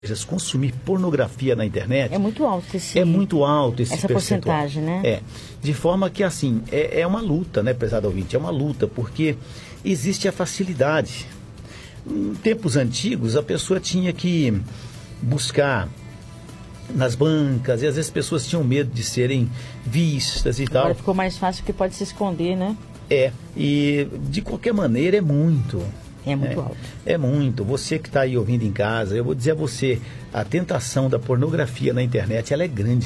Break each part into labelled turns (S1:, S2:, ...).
S1: consumir pornografia na internet...
S2: É muito alto
S1: essa
S2: porcentagem, né?
S1: De forma que, assim, é uma luta, né, prezado ouvinte? É uma luta, porque existe a facilidade. Em tempos antigos, a pessoa tinha que buscar nas bancas, e às vezes as pessoas tinham medo de serem vistas e tal.
S2: Agora ficou mais fácil porque pode se esconder, né?
S1: E de qualquer maneira é muito...
S2: É muito alto.
S1: É muito. Você que está aí ouvindo em casa, eu vou dizer a você, a tentação da pornografia na internet, ela é grande,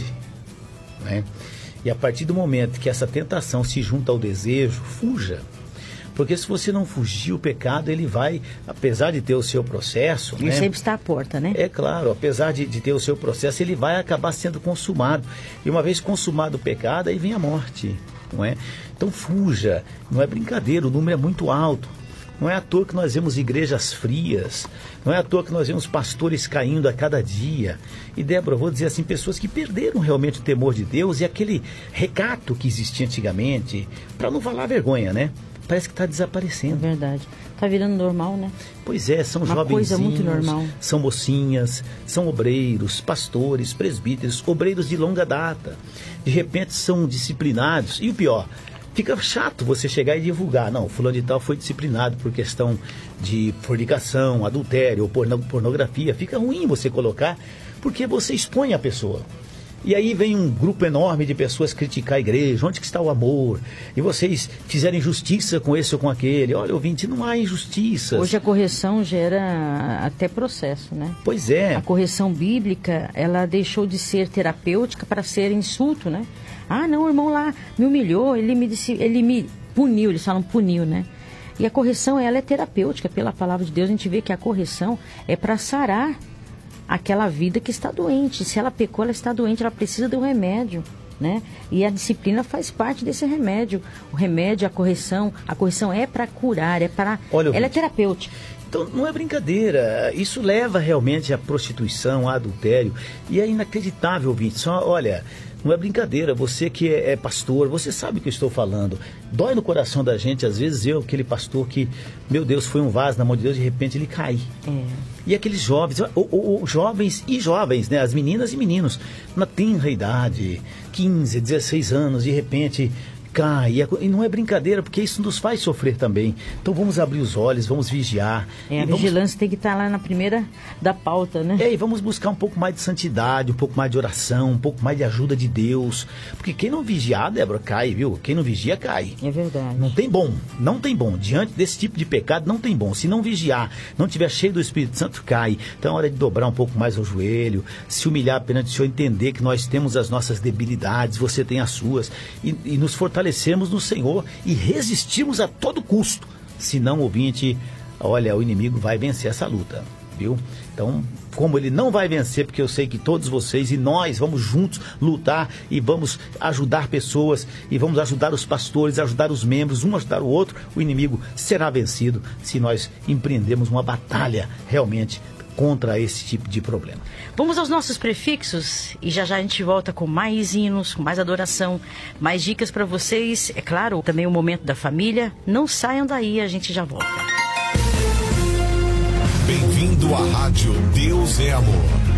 S1: né? E a partir do momento que essa tentação se junta ao desejo, fuja. Porque se você não fugir, o pecado, ele vai, apesar de ter o seu processo...
S2: Ele sempre está à porta, né?
S1: É claro, apesar de ter o seu processo, ele vai acabar sendo consumado. E uma vez consumado o pecado, aí vem a morte, não é? Então fuja, não é brincadeira, o número é muito alto. Não é à toa que nós vemos igrejas frias, não é à toa que nós vemos pastores caindo a cada dia. E, Débora, eu vou dizer assim, pessoas que perderam realmente o temor de Deus e aquele recato que existia antigamente, para não falar vergonha, né? Parece que está desaparecendo.
S2: É verdade. Está virando normal, né?
S1: Pois é, são
S2: uma
S1: jovenzinhos,
S2: coisa muito normal.
S1: São mocinhas, são obreiros, pastores, presbíteros, obreiros de longa data. De repente são disciplinados. E o pior... Fica chato você chegar e divulgar. Não, fulano de tal foi disciplinado por questão de fornicação, adultério ou pornografia. Fica ruim você colocar, porque você expõe a pessoa. E aí vem um grupo enorme de pessoas criticar a igreja. Onde que está o amor? E vocês fizeram injustiça com esse ou com aquele. Olha, ouvinte, não há injustiças.
S2: Hoje a correção gera até processo, né?
S1: Pois é.
S2: A correção bíblica, ela deixou de ser terapêutica para ser insulto, né? Ah, não, o irmão lá me humilhou, ele me puniu, eles falam puniu, né? E a correção, ela é terapêutica, pela palavra de Deus, a gente vê que a correção é para sarar aquela vida que está doente. Se ela pecou, ela está doente, ela precisa de um remédio, né? E a disciplina faz parte desse remédio. O remédio, a correção é para curar, ela é terapêutica.
S1: Então, não é brincadeira, isso leva realmente à prostituição, ao adultério, e é inacreditável, ouvinte. Olha, não é brincadeira, você que é pastor, você sabe o que eu estou falando. Dói no coração da gente, às vezes aquele pastor que, meu Deus, foi um vaso na mão de Deus, de repente ele cai. E aqueles jovens, jovens e jovens, né? As meninas e meninos, na tenra idade, 15, 16 anos, de repente... cai, e não é brincadeira, porque isso nos faz sofrer também. Então vamos abrir os olhos, vamos vigiar.
S2: A vigilância tem que estar lá na primeira da pauta, né?
S1: E vamos buscar um pouco mais de santidade, um pouco mais de oração, um pouco mais de ajuda de Deus. Porque quem não vigiar, Débora, cai, viu? Quem não vigia, cai.
S2: É verdade.
S1: Não tem bom. Diante desse tipo de pecado, não tem bom. Se não vigiar, não tiver cheio do Espírito Santo, cai. Então é hora de dobrar um pouco mais o joelho, se humilhar perante o Senhor, entender que nós temos as nossas debilidades, você tem as suas, e nos fortalecermos no Senhor e resistirmos a todo custo. Senão, ouvinte, olha, o inimigo vai vencer essa luta, viu? Então, como ele não vai vencer, porque eu sei que todos vocês e nós vamos juntos lutar e vamos ajudar pessoas e vamos ajudar os pastores, ajudar os membros, um ajudar o outro, o inimigo será vencido se nós empreendermos uma batalha realmente contra esse tipo de problema.
S2: Vamos aos nossos prefixos e já a gente volta com mais hinos, com mais adoração, mais dicas para vocês. É claro, também o momento da família. Não saiam daí, a gente já volta.
S3: Bem-vindo à Rádio Deus é Amor.